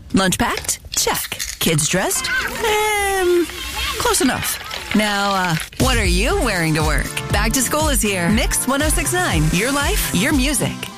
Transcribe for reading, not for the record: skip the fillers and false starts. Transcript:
Lunch packed? Check. Kids dressed? Close enough. Now, what are you wearing to work? Back to school is here. Mix 106.9. Your life, your music.